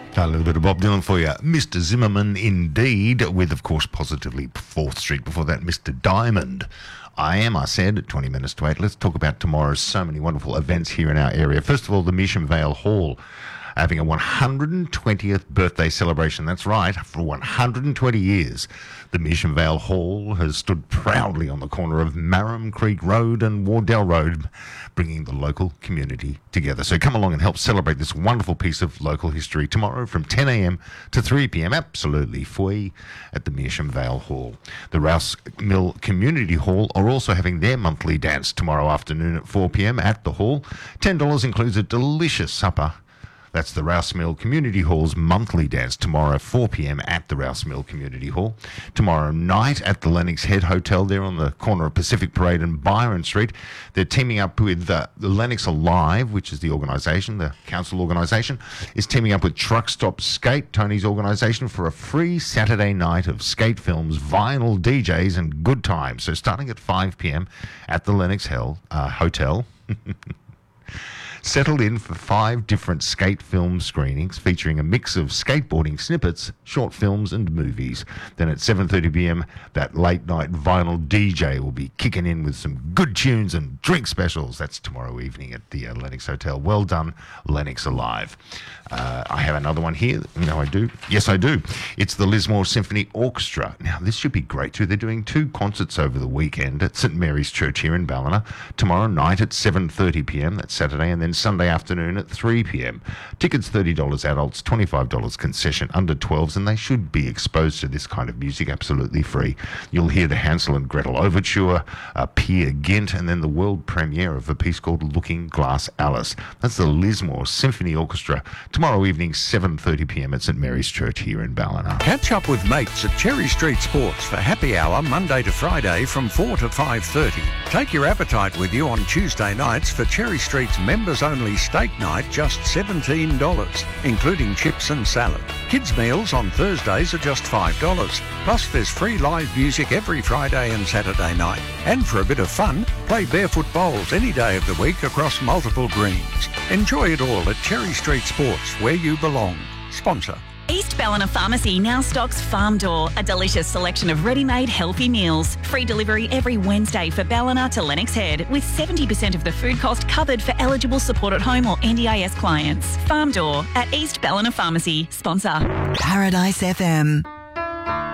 A little bit of Bob Dylan for you. Mr. Zimmerman, indeed, with, of course, positively 4th Street. Before that, Mr. Diamond. I said, at 20 minutes to 8. Let's talk about tomorrow's so many wonderful events here in our area. First of all, the Measham Vale Hall having a 120th birthday celebration. That's right, for 120 years. The Measham Vale Hall has stood proudly on the corner of Marram Creek Road and Wardell Road, bringing the local community together. So come along and help celebrate this wonderful piece of local history tomorrow from 10 a.m. to 3 p.m. Absolutely free at the Measham Vale Hall. The Rouse Mill Community Hall are also having their monthly dance tomorrow afternoon at 4 p.m. at the hall. $10 includes a delicious supper. That's the Rouse Mill Community Hall's monthly dance tomorrow, 4 p.m. at the Rouse Mill Community Hall. Tomorrow night at the Lennox Head Hotel there on the corner of Pacific Parade and Byron Street. They're teaming up with the Lennox Alive, which is the organisation, the council organisation, is teaming up with Truck Stop Skate, Tony's organisation, for a free Saturday night of skate films, vinyl DJs and good times. So starting at 5 p.m. at the Lennox Hotel. Settled in for 5 different skate film screenings featuring a mix of skateboarding snippets, short films and movies. Then at 7:30 p.m, that late night vinyl DJ will be kicking in with some good tunes and drink specials. That's tomorrow evening at the Lennox Hotel. Well done, Lennox Alive. I have another one here. No, I do. Yes, I do. It's the Lismore Symphony Orchestra. Now, this should be great too. They're doing 2 concerts over the weekend at St Mary's Church here in Ballina. Tomorrow night at 7:30 p.m, that's Saturday, and then Sunday afternoon at 3 p.m. Tickets $30 adults, $25 concession under 12s, and they should be exposed to this kind of music absolutely free. You'll hear the Hansel and Gretel Overture, Peer Gynt, and then the world premiere of a piece called Looking Glass Alice. That's the Lismore Symphony Orchestra. Tomorrow evening, 7:30 p.m. at St Mary's Church here in Ballina. Catch up with mates at Cherry Street Sports for happy hour Monday to Friday from 4 to 5:30. Take your appetite with you on Tuesday nights for Cherry Street's members-only steak night, just $17, including chips and salad. Kids' meals on Thursdays are just $5. Plus, there's free live music every Friday and Saturday night. And for a bit of fun, play barefoot bowls any day of the week across multiple greens. Enjoy it all at Cherry Street Sports, where you belong. Sponsor. East Ballina Pharmacy now stocks Farm Door, a delicious selection of ready-made healthy meals. Free delivery every Wednesday for Ballina to Lennox Head, with 70% of the food cost covered for eligible support at home or NDIS clients. Farm Door at East Ballina Pharmacy. Sponsor. Paradise FM.